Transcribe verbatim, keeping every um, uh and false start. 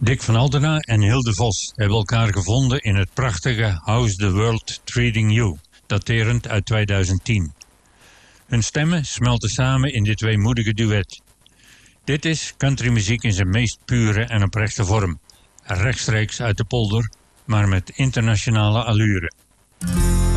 Dick van Altena en Hilde Vos hebben elkaar gevonden in het prachtige How's the World Treating You, daterend uit tweeduizend tien. Hun stemmen smelten samen in dit weemoedige duet. Dit is countrymuziek in zijn meest pure en oprechte vorm. Rechtstreeks uit de polder, maar met internationale allure.